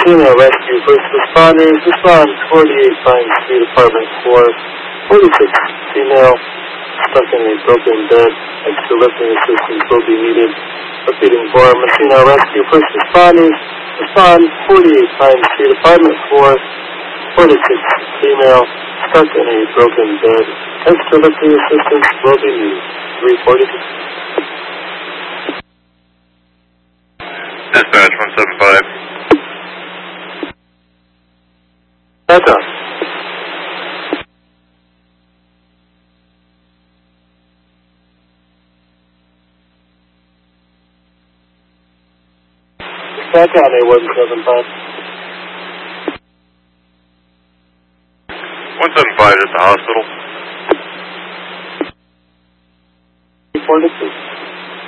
Messina Rescue First Responders, respond 48 Pine Street, Apartment 4, 46 female, stuck in a broken bed. Extra lifting assistance will be needed. Repeating for Messina Rescue First Responders, respond 48 Pine Street, Apartment 4, 46 female, stuck in a broken bed. Extra lifting assistance will be needed. 346. Dispatch 175. That's up. Back on A175. 175 is at the hospital. 346.